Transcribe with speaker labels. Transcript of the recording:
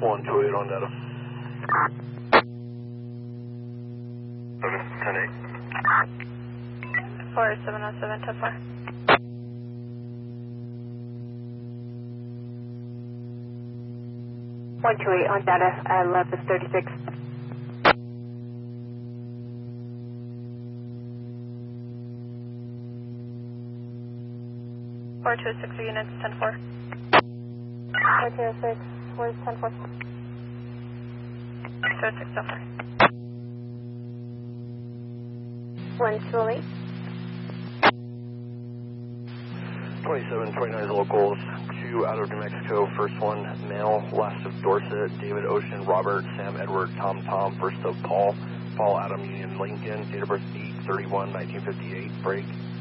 Speaker 1: 128 on data.
Speaker 2: 10-8. 4707, 10-4.
Speaker 3: One two eight on data. I love this 36.
Speaker 2: Four two six units 10-4.
Speaker 3: 406. Where's 10-4?
Speaker 2: 206 10-4.
Speaker 3: 128.
Speaker 1: 2729 locals, 2 out of New Mexico, first one male, last of Dorset, David Ocean, Robert, Sam Edward, Tom, first of Paul, Adam Union Lincoln, date of birth 8/31/1958, break.